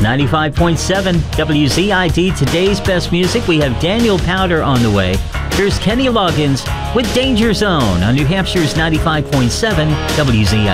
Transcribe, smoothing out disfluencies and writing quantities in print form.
95.7 WZID, today's best music. We have Daniel Powter on the way. Here's Kenny Loggins with Danger Zone on New Hampshire's 95.7 WZID.